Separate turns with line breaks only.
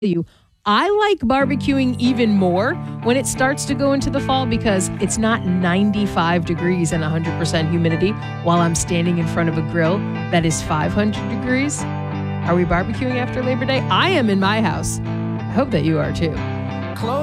you, I like barbecuing even more when it starts to go into the fall because it's not 95 degrees and 100% humidity while I'm standing in front of a grill that is 500 degrees. Are we barbecuing after Labor Day? I am in my house. I hope that you are too.